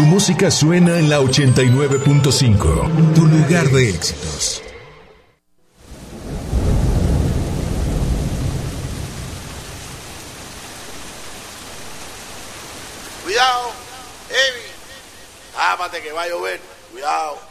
Tu música suena en la 89.5, tu lugar de éxitos. Cuidado, Amy. Ámate que va a llover. Cuidado.